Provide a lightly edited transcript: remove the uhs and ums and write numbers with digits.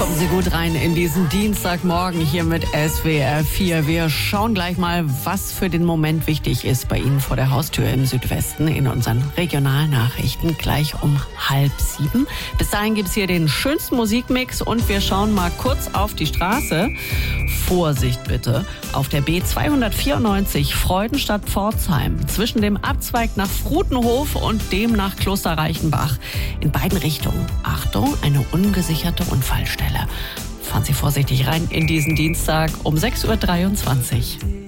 Kommen Sie gut rein in diesen Dienstagmorgen hier mit SWR 4. Wir schauen gleich mal, was für den Moment wichtig ist bei Ihnen vor der Haustür im Südwesten in unseren Regionalnachrichten gleich um 6:30. Bis dahin gibt es hier den schönsten Musikmix und wir schauen mal kurz auf die Straße. Vorsicht bitte auf der B294 Freudenstadt-Pforzheim zwischen dem Abzweig nach Frutenhof und dem nach Kloster Reichenbach. In beiden Richtungen. Achtung, eine ungesicherte Unfallstelle. Fahren Sie vorsichtig rein in diesen Dienstag um 6:23 Uhr.